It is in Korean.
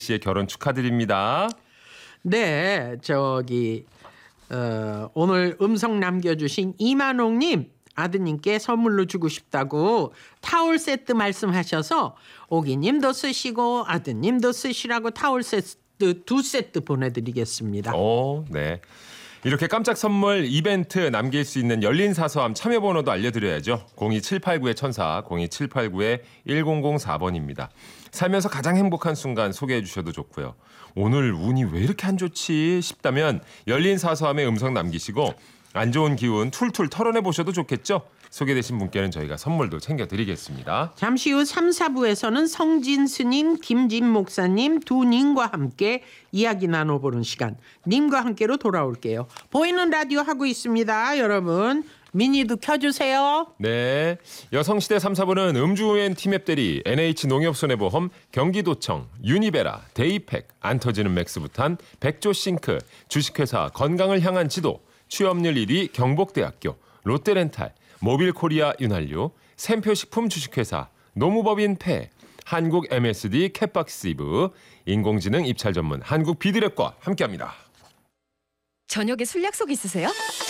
씨의 결혼 축하드립니다. 네, 오늘 음성 남겨주신 이만옥님 아드님께 선물로 주고 싶다고 타올 세트 말씀하셔서 오기님도 쓰시고 아드님도 쓰시라고 타올 세트 2세트 보내드리겠습니다. 네. 이렇게 깜짝 선물 이벤트 남길 수 있는 열린 사서함 참여번호도 알려드려야죠. 02789-1004, 02789-1004번입니다. 살면서 가장 행복한 순간 소개해 주셔도 좋고요. 오늘 운이 왜 이렇게 안 좋지 싶다면 열린 사서함에 음성 남기시고 안 좋은 기운 툴툴 털어내 보셔도 좋겠죠. 소개되신 분께는 저희가 선물도 챙겨드리겠습니다. 잠시 후 3, 4부에서는 성진 스님, 김진 목사님 두 님과 함께 이야기 나눠보는 시간 님과 함께로 돌아올게요. 보이는 라디오 하고 있습니다. 여러분 미니도 켜주세요. 네, 여성시대 3, 4부는 음주후엔 티맵 대리, NH농협손해보험, 경기도청, 유니베라, 데이팩, 안 터지는 맥스부탄, 백조싱크, 주식회사 건강을 향한 지도, 취업률 1위 경복대학교, 롯데렌탈, 모빌코리아 윤활유, 샘표식품 주식회사, 노무법인 폐, 한국 MSD 캣박스이브, 인공지능 입찰 전문 한국 비드랩과 함께합니다. 저녁에 술 약속 있으세요?